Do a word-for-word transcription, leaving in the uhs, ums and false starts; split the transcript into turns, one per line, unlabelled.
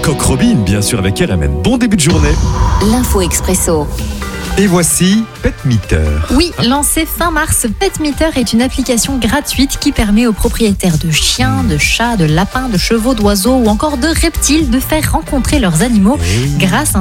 Coq Robin, bien sûr, avec R M N. Bon début de journée.
L'info expresso.
Et voici PetMeter.
Oui, lancée fin mars, PetMeter est une application gratuite qui permet aux propriétaires de chiens, de chats, de lapins, de chevaux, d'oiseaux ou encore de reptiles de faire rencontrer leurs animaux grâce à un